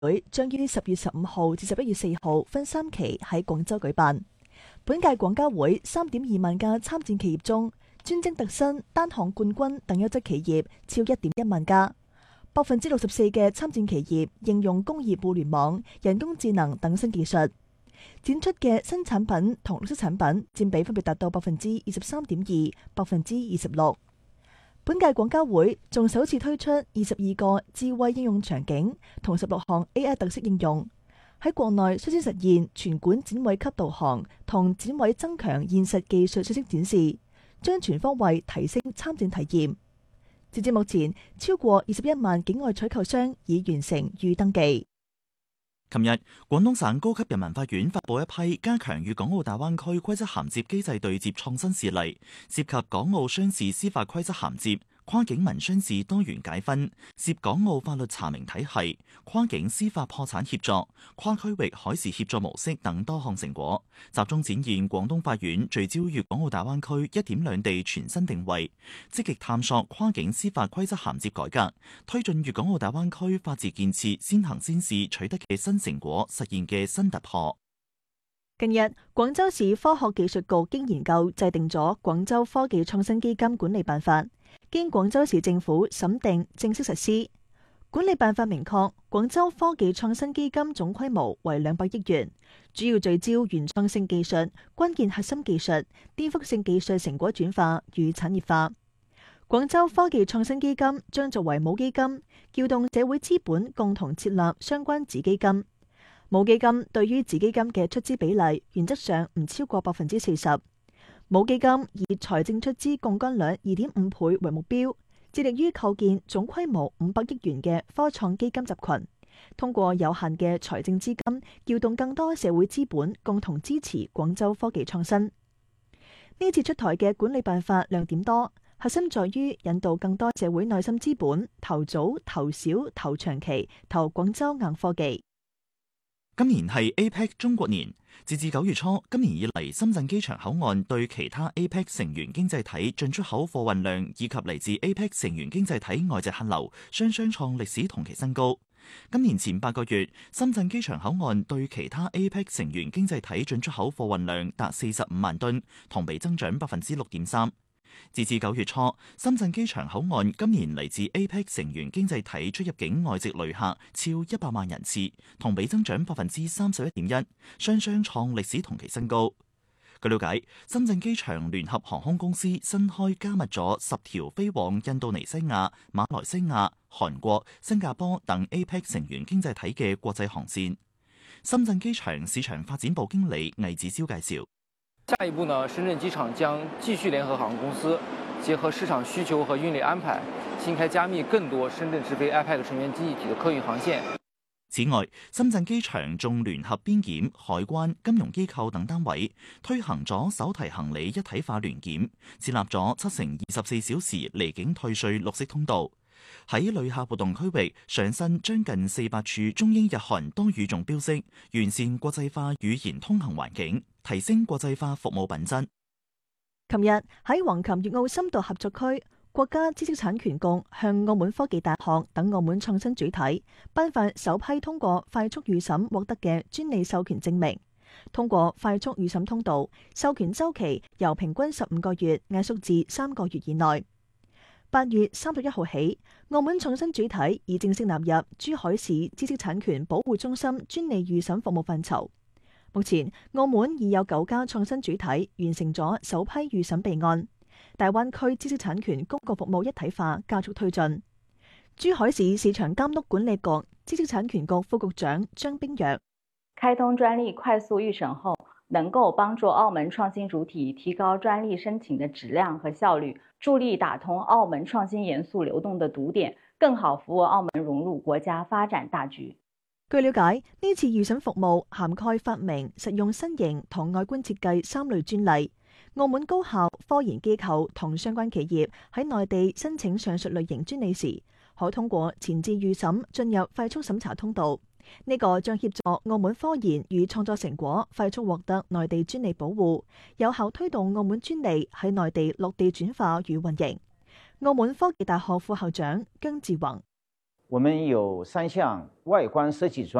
會將於10月15號至11月4號分3期喺廣州舉辦。本屆廣交會3.2萬家參戰企業中，專精特新、單項冠軍等優質企業超1.1萬家。64%嘅參戰企業應用工業互聯網、人工智能等新技術。展出嘅新產品同綠色產品佔比分別達到23.2%、26%。本屆廣交會仲首次推出22個智慧應用場景同16項 AI 特色應用，喺國內率先實現全館展位級導航同展位增強現實技術信息展示，將全方位提升參展體驗。截至目前，超過21萬境外採購商已完成預登記。 琴日，廣東省高級人民法院發布一批加強粵港澳大灣區規則銜接機制對接創新事例，涉及港澳商事司法規則銜接、跨境民商事多元解分、涉港澳法律查明體系、跨境司法破產協作、跨區域海事協作模式等多項成果，集中展現廣東法院聚焦粵港澳大灣區一點兩地全新定位，積極探索跨境司法規則銜接改革，推進粵港澳大灣區法治建設先行先試取得嘅新成果實現嘅新突破。 近日，廣州市科學技術局經研究制定咗廣州科技創新基金管理辦法，經廣州市政府審定正式實施。管理辦法明確，廣州科技創新基金總規模為200億元，主要聚焦原創性技術、關鍵核心技術、顛覆性技術成果轉化與產業化。廣州科技創新基金將作為母基金，撬動社會資本共同設立相關子基金。母基金對於子基金嘅出資比例原則上唔超過40%。母基金以財政出資槓桿率2.5倍為目標，致力於構建總規模500億元嘅科創基金集群，通過有限嘅財政資金，撬動更多社會資本，共同支持廣州科技創新。呢次出台嘅管理辦法亮點多，核心在於引導更多社會內心資本投早、投小、投長期投廣州硬科技。 今年係 APEC 中國年，截至9月初，今年以嚟深圳機場口岸對其他 APEC 成員經濟體進出口貨運量以及嚟自 APEC 成員經濟體外籍客流雙雙創歷史同期新高。今年前8個月，深圳機場口岸對其他 APEC 成員經濟體進出口貨運量達45萬噸，同比增長6.3%。截至9月初，深圳機場口岸今年嚟自 APEC 成員經濟體出入境外籍旅客超100萬人次，同比增長31.1%，雙雙創歷史同期新高。據了解，深圳機場聯合航空公司新開加密咗10條飛往印度尼西亞、馬來西亞、韓國、新加坡等 APEC 成員經濟體嘅國際航線。深圳機場市場發展部經理魏子超介紹。 下一步呢，深圳機場將繼續聯合航空公司，結合市場需求和運力安排，新開加密更多深圳直飛 APEC 成員經濟體的客運航線。 此外，深圳機場仲聯合邊檢、海關、金融機構等單位，推行咗手提行李一體化聯檢，設立咗7乘24小時離境退稅綠色通道。喺旅客活動區域上新將近400處中英日韓多語種標識，完善國際化語言通行環境，提升國際化服務品質。 琴日喺橫琴粵澳深度合作區，國家知識產權局向澳門科技大學等澳門創新主體頒發首批通過快速預審獲得嘅專利授權證明。通過快速預審通道，授權週期由平均15個月壓縮至3個月以內。8月31號起，澳門創新主體已正式納入珠海市知識產權保護中心專利預審服務範疇。目前，澳門已有9家創新主體完成咗首批預審備案。大灣區知識產權公共服務一體化加速推進。珠海市市場監督管理局知識產權局副局長張冰若： 開通專利快速預審後，能夠幫助澳門創新主體提高專利申請的質量和效率，助力打通澳門創新元素流動的堵點，更好服務澳門融入國家發展大局。 據了解，呢次預審服務涵蓋發明、實用新型同外觀設計3類專利。澳門高校、科研機構同相關企業喺內地申請上述類型專利時，可通過前置預審進入快速審查通道。呢個將協助澳門科研與創作成果快速獲得內地專利保護，有效推動澳門專利喺內地落地轉化與運營。澳門科技大學副校長姜志宏： 我们有3项外观设计专